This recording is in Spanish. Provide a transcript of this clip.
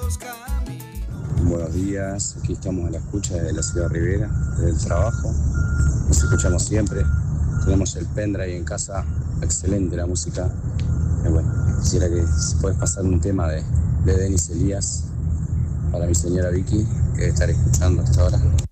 Buenos días, aquí estamos en la escucha de la ciudad Rivera, desde el trabajo. Nos escuchamos siempre. Tenemos el pendrive en casa, excelente la música. Bueno, quisiera que si puedes pasar un tema de Denis Elías para mi señora Vicky, que debe estar escuchando hasta ahora.